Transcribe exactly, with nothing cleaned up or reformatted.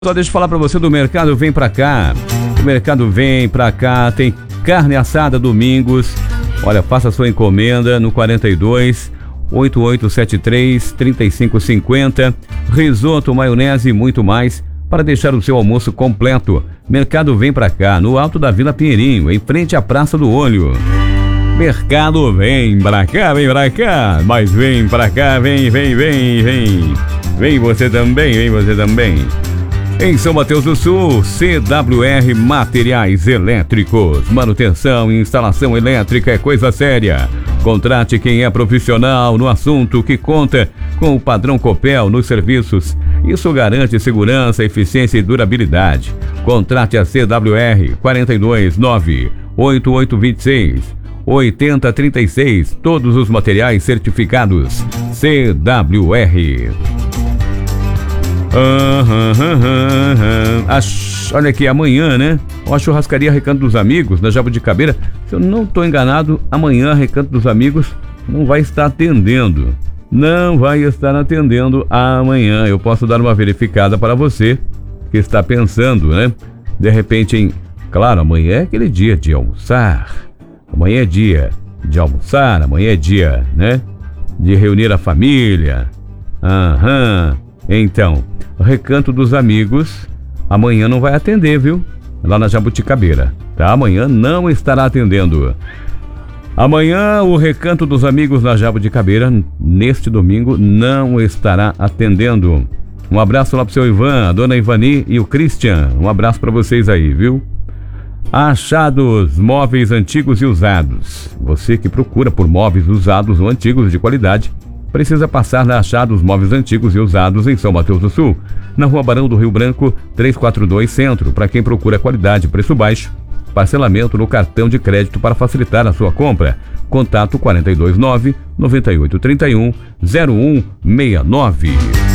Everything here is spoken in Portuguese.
Só deixa eu falar pra você do Mercado Vem Pra Cá. O Mercado Vem Pra Cá tem carne assada domingos. Olha, faça a sua encomenda no quarenta e dois, oito oito sete três, trinta e cinco cinquenta. Risoto, maionese e muito mais para deixar o seu almoço completo. Mercado Vem Pra Cá, no alto da Vila Pinheirinho, em frente à Praça do Olho. Mercado Vem Pra Cá, vem pra cá, mas vem pra cá, vem, vem, vem, vem. Vem você também, vem você também. Em São Mateus do Sul, C W R Materiais Elétricos. Manutenção e instalação elétrica é coisa séria. Contrate quem é profissional no assunto, que conta com o padrão Copel nos serviços. Isso garante segurança, eficiência e durabilidade. Contrate a C W R quarenta e dois, nove oito oito dois seis, oito zero três seis. Todos os materiais certificados C W R. Uhum, uhum, uhum. Ach... Olha aqui, amanhã, né? A churrascaria Recanto dos Amigos, na Jabuticabeira. Se eu não estou enganado, amanhã Recanto dos Amigos não vai estar atendendo. Não vai estar atendendo amanhã. Eu posso dar uma verificada para você que está pensando, né? De repente, em... Claro, amanhã é aquele dia de almoçar. Amanhã é dia de almoçar. Amanhã é dia, né? De reunir a família. Aham. Então, Recanto dos Amigos, amanhã não vai atender, viu? Lá na Jabuticabeira, tá? Amanhã não estará atendendo. Amanhã o Recanto dos Amigos na Jabuticabeira, neste domingo, não estará atendendo. Um abraço lá pro seu Ivan, a dona Ivani e o Christian. Um abraço para vocês aí, viu? Achados, móveis antigos e usados. Você que procura por móveis usados ou antigos de qualidade, precisa passar na Achados Móveis Antigos e Usados em São Mateus do Sul, na Rua Barão do Rio Branco, trezentos e quarenta e dois Centro, para quem procura qualidade e preço baixo. Parcelamento no cartão de crédito para facilitar a sua compra. Contato quarenta e dois, nove nove oito três um, zero um seis nove.